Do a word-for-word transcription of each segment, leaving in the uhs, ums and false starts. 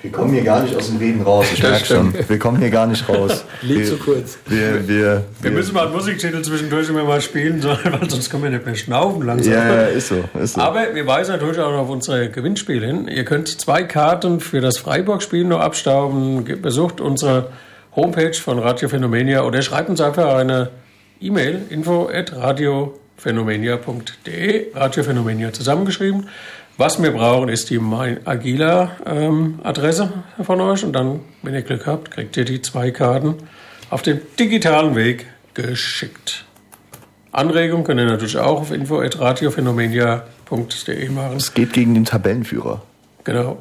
Wir kommen hier gar nicht aus dem Reden raus, ich merke schon. Wir kommen hier gar nicht raus. Liegt zu kurz. Wir, wir, wir, wir müssen mal einen Musiktitel zwischendurch immer mal spielen, weil sonst können wir nicht mehr schnaufen langsam. Ja, ja, ist so, ist so. Aber wir weisen natürlich auch noch auf unsere Gewinnspiele hin. Ihr könnt zwei Karten für das Freiburg-Spiel noch abstauben. Besucht unsere Homepage von Radio Phänomenia oder schreibt uns einfach eine E-Mail, info at radiophänomenia punkt de, Radio Phänomenia zusammengeschrieben. Was wir brauchen, ist die MeinAgila-Adresse ähm, von euch. Und dann, wenn ihr Glück habt, kriegt ihr die zwei Karten auf dem digitalen Weg geschickt. Anregungen könnt ihr natürlich auch auf info at radiophänomenia punkt de machen. Es geht gegen den Tabellenführer. Genau.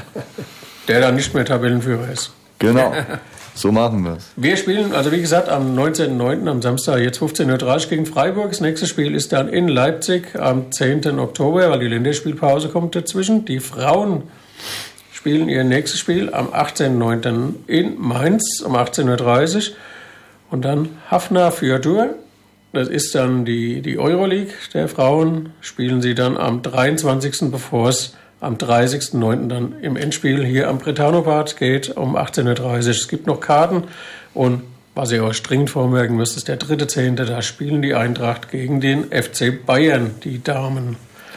Der dann nicht mehr Tabellenführer ist. Genau. So machen wir es. Wir spielen, also wie gesagt, am neunzehnten neunten am Samstag, jetzt fünfzehn Uhr dreißig gegen Freiburg. Das nächste Spiel ist dann in Leipzig am zehnten Oktober, weil die Länderspielpause kommt dazwischen. Die Frauen spielen ihr nächstes Spiel am achtzehnten neunten in Mainz um achtzehn Uhr dreißig. Und dann Hafner Fürdur. Das ist dann die, die Euroleague der Frauen. Spielen sie dann am dreiundzwanzigsten bevor es am dreißigsten neunten dann im Endspiel hier am Bretano-Bad geht um achtzehn Uhr dreißig. Es gibt noch Karten und was ihr euch dringend vormerken müsst, ist der dritte zehnte Da spielen die Eintracht gegen den F C Bayern, die Damen.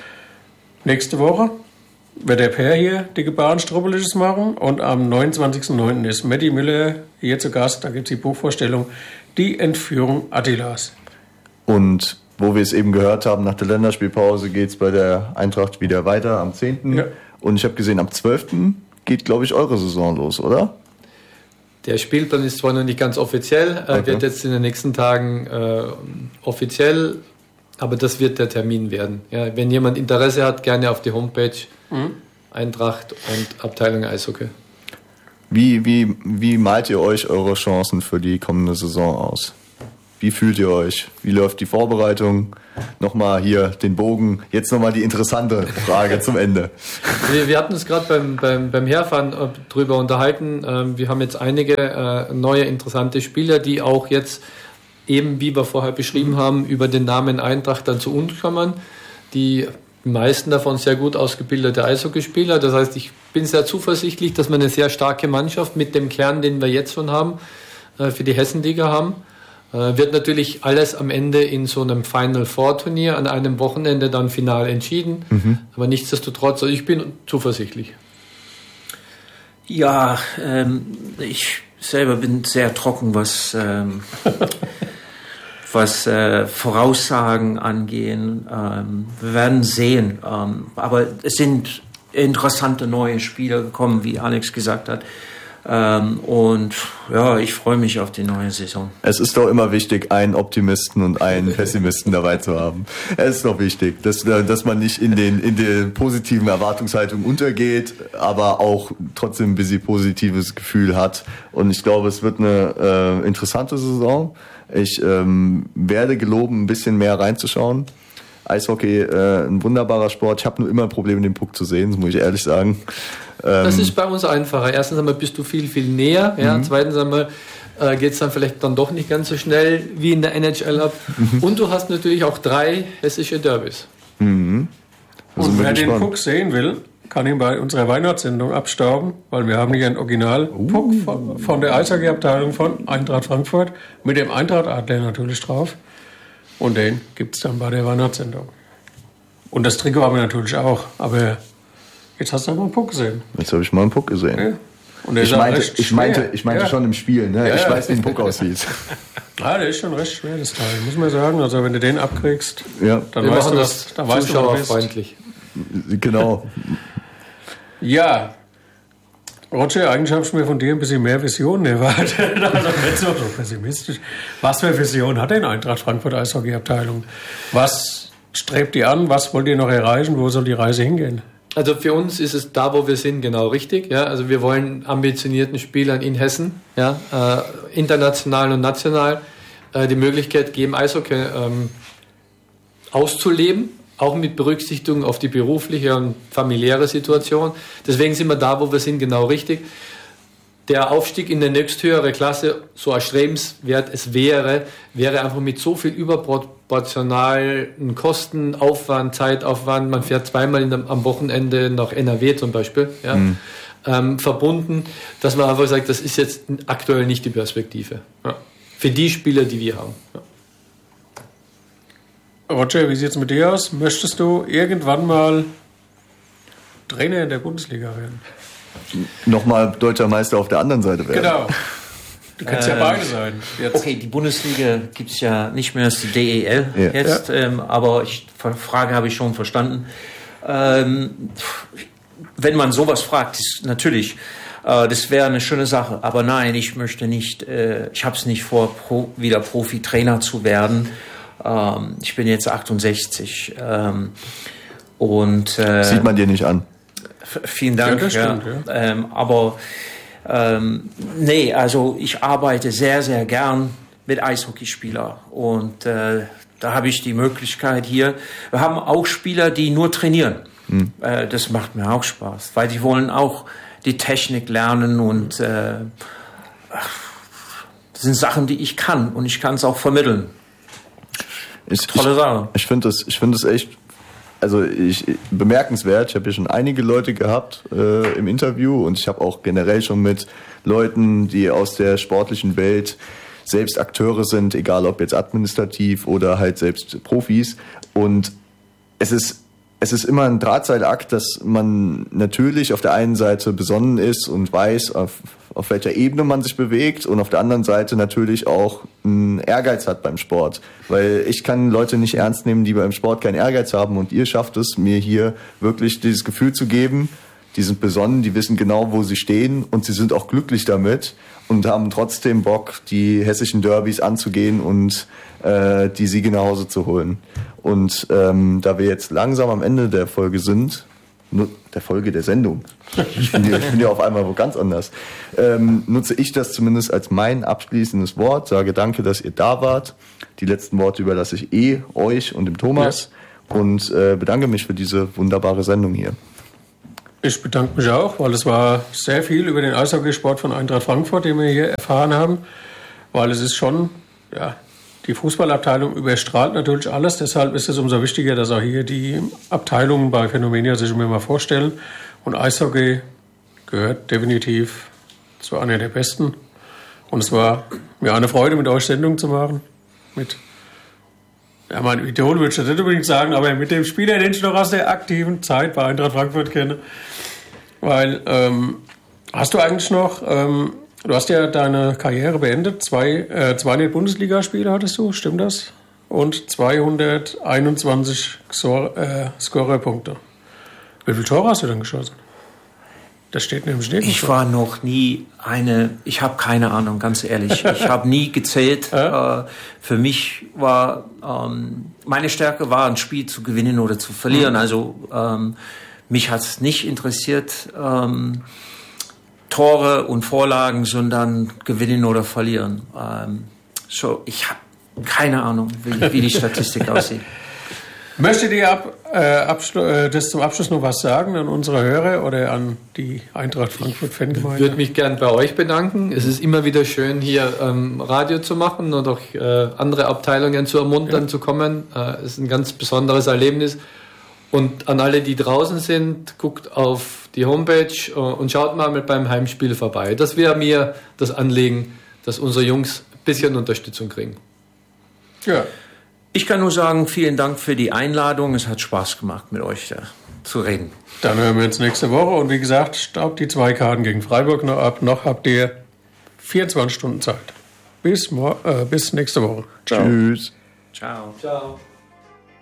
Nächste Woche wird der Per hier die Gebärenstrubbeliges machen und am neunundzwanzigsten neunten ist Matti Müller hier zu Gast. Da gibt es die Buchvorstellung Die Entführung Attilas. Und wo wir es eben gehört haben, nach der Länderspielpause geht es bei der Eintracht wieder weiter am zehnten Ja. Und ich habe gesehen, am zwölften geht, glaube ich, eure Saison los, oder? Der Spielplan ist zwar noch nicht ganz offiziell, okay. Wird jetzt in den nächsten Tagen äh, offiziell, aber das wird der Termin werden. Ja, wenn jemand Interesse hat, gerne auf die Homepage mhm. Eintracht und Abteilung Eishockey. Wie, wie, wie malt ihr euch eure Chancen für die kommende Saison aus? Wie fühlt ihr euch? Wie läuft die Vorbereitung? Nochmal hier den Bogen. Jetzt nochmal die interessante Frage zum Ende. Wir, wir hatten uns gerade beim, beim, beim Herfahren drüber unterhalten. Wir haben jetzt einige äh, neue interessante Spieler, die auch jetzt eben, wie wir vorher beschrieben haben, über den Namen Eintracht dann zu uns kommen. Die meisten davon sehr gut ausgebildete Eishockeyspieler. Das heißt, ich bin sehr zuversichtlich, dass wir eine sehr starke Mannschaft mit dem Kern, den wir jetzt schon haben, äh, für die Hessenliga haben. Wird natürlich alles am Ende in so einem Final Four Turnier an einem Wochenende dann final entschieden. Mhm. Aber nichtsdestotrotz, also ich bin zuversichtlich. Ja, ähm, ich selber bin sehr trocken, was, ähm, was äh, Voraussagen angehen. Ähm, wir werden sehen. Ähm, aber es sind interessante neue Spieler gekommen, wie Alex gesagt hat. Ähm, und ja, ich freue mich auf die neue Saison. Es ist doch immer wichtig, einen Optimisten und einen Pessimisten dabei zu haben. Es ist doch wichtig, dass, dass man nicht in den in der positiven Erwartungshaltung untergeht, aber auch trotzdem ein bisschen positives Gefühl hat. Und ich glaube, es wird eine äh, interessante Saison. Ich ähm, werde geloben, ein bisschen mehr reinzuschauen. Eishockey, äh, ein wunderbarer Sport. Ich habe nur immer ein Problem, den Puck zu sehen, das muss ich ehrlich sagen. Ähm das ist bei uns einfacher. Erstens einmal bist du viel, viel näher. Ja? Mhm. Zweitens einmal äh, geht es dann vielleicht dann doch nicht ganz so schnell wie in der N H L ab. Mhm. Und du hast natürlich auch drei hessische Derbys. Mhm. Und wer den Puck sehen will, kann ihn bei unserer Weihnachtssendung abstauben, weil wir haben hier einen Original-Puck uh. von, von der Eishockey-Abteilung von Eintracht Frankfurt mit dem Eintracht-Adler natürlich drauf. Und den gibt es dann bei der Weihnachtssendung. Und das Trikot haben wir natürlich auch. Aber jetzt hast du mal einen Puck gesehen. Jetzt habe ich mal einen Puck gesehen. Ja. Und der ich, ist meinte, recht ich meinte, ich meinte ja. schon im Spiel. Ne? Ja, ich ja. weiß, wie ein Puck aussieht. Ja, der ist schon recht schwer, das Teil. Muss man sagen. Also wenn du den abkriegst, ja. dann, weißt du, das, dann weißt du, was du bist. Genau. Ja. Roger, eigentlich habe ich mir von dir ein bisschen mehr Visionen erwartet. Also nicht so, so pessimistisch. Was für Vision hat denn Eintracht Frankfurt Eishockey-Abteilung? Was strebt ihr an? Was wollt ihr noch erreichen? Wo soll die Reise hingehen? Also für uns ist es da, wo wir sind, genau richtig. Ja? Also wir wollen ambitionierten Spielern in Hessen, ja, äh, international und national, äh, die Möglichkeit geben, Eishockey ähm, auszuleben. Auch mit Berücksichtigung auf die berufliche und familiäre Situation. Deswegen sind wir da, wo wir sind, genau richtig. der Aufstieg in die nächsthöhere Klasse, so erstrebenswert es wäre, wäre einfach mit so viel überproportionalen Kosten, Aufwand, Zeitaufwand, man fährt zweimal in dem, am Wochenende nach N R W zum Beispiel, ja, mhm. ähm, verbunden, dass man einfach sagt, das ist jetzt aktuell nicht die Perspektive. Ja. Für die Spieler, die wir haben. Ja. Roger, wie sieht es mit dir aus? Möchtest du irgendwann mal Trainer in der Bundesliga werden? Nochmal deutscher Meister auf der anderen Seite werden. Genau. Du kannst äh, ja beide sein. Jetzt. Okay, die Bundesliga gibt es ja nicht mehr, das ist die D E L ja. jetzt, ja. Ähm, aber ich, die Frage habe ich schon verstanden. Ähm, wenn man sowas fragt, ist natürlich, äh, das wäre eine schöne Sache, aber nein, ich möchte nicht, äh, ich habe es nicht vor, pro, wieder Profi-Trainer zu werden. Ähm, ich bin jetzt achtundsechzig ähm, und äh, sieht man dir nicht an. Vielen Dank. Ja, stimmt, ja. Ja. Ähm, aber ähm, nee, also ich arbeite sehr, sehr gern mit Eishockeyspielern und äh, da habe ich die Möglichkeit hier. Wir haben auch Spieler, die nur trainieren. Hm. Äh, das macht mir auch Spaß, weil die wollen auch die Technik lernen und äh, das sind Sachen, die ich kann und ich kann es auch vermitteln. Ich, Tolle Sache. Ich, ich finde das, ich finde das echt. Also ich, bemerkenswert, ich habe ja schon einige Leute gehabt äh, im Interview und ich habe auch generell schon mit Leuten, die aus der sportlichen Welt selbst Akteure sind, egal ob jetzt administrativ oder halt selbst Profis. Und es ist, es ist immer ein Drahtseilakt, dass man natürlich auf der einen Seite besonnen ist und weiß, auf, auf welcher Ebene man sich bewegt und auf der anderen Seite natürlich auch einen Ehrgeiz hat beim Sport. Weil ich kann Leute nicht ernst nehmen, die beim Sport keinen Ehrgeiz haben und ihr schafft es, mir hier wirklich dieses Gefühl zu geben, die sind besonnen, die wissen genau, wo sie stehen und sie sind auch glücklich damit und haben trotzdem Bock, die hessischen Derbys anzugehen und äh, die Siege nach Hause zu holen. Und ähm, da wir jetzt langsam am Ende der Folge sind, der Folge der Sendung. Ich bin ja, ich bin ja auf einmal wo ganz anders. Ähm, nutze ich das zumindest als mein abschließendes Wort, sage danke, dass ihr da wart. Die letzten Worte überlasse ich eh euch und dem Thomas ja. und äh, bedanke mich für diese wunderbare Sendung hier. Ich bedanke mich auch, weil es war sehr viel über den Eishockeysport von Eintracht Frankfurt, den wir hier erfahren haben, weil es ist schon, ja, die Fußballabteilung überstrahlt natürlich alles, deshalb ist es umso wichtiger, dass auch hier die Abteilungen bei Phänomenia sich immer mal vorstellen. Und Eishockey gehört definitiv zu einer der besten. Und es war mir eine Freude, mit euch Sendung zu machen. Mit, ja, mein Idol würde ich das nicht unbedingt sagen, aber mit dem Spieler, den ich noch aus der aktiven Zeit bei Eintracht Frankfurt kenne. Weil, ähm, hast du eigentlich noch... Ähm, Du hast ja deine Karriere beendet. Zwei, äh, zweihundert Bundesligaspiele hattest du, stimmt das? Und zweihunderteinundzwanzig Sor- äh, Scorerpunkte. Wie viele Tore hast du denn geschossen? Das steht nämlich nirgends. Ich war noch nie eine, ich habe keine Ahnung, ganz ehrlich. Ich habe nie gezählt. äh, für mich war, ähm, meine Stärke war, ein Spiel zu gewinnen oder zu verlieren. Mhm. Also ähm, mich hat es nicht interessiert, ähm, Tore und Vorlagen, sondern gewinnen oder verlieren. Ähm, so, ich habe keine Ahnung, wie, wie die Statistik aussieht. Möchtet ihr ab, äh, abschlu- äh, das zum Abschluss noch was sagen an unsere Hörer oder an die Eintracht Frankfurt-Fangemeinde? Ich würde mich gern bei euch bedanken. Es ist immer wieder schön, hier ähm, Radio zu machen und auch äh, andere Abteilungen zu ermuntern, ja. zu kommen. Äh, es ist ein ganz besonderes Erlebnis. Und an alle, die draußen sind, guckt auf die Homepage und schaut mal beim Heimspiel vorbei. Das wäre mir das Anliegen, dass unsere Jungs ein bisschen Unterstützung kriegen. Ja. Ich kann nur sagen, vielen Dank für die Einladung. Es hat Spaß gemacht, mit euch da zu reden. Dann hören wir uns nächste Woche. Und wie gesagt, staubt die zwei Karten gegen Freiburg noch ab. Noch habt ihr vierundzwanzig Stunden Zeit. Bis, mo- äh, bis nächste Woche. Ciao. Tschüss. Ciao. Ciao.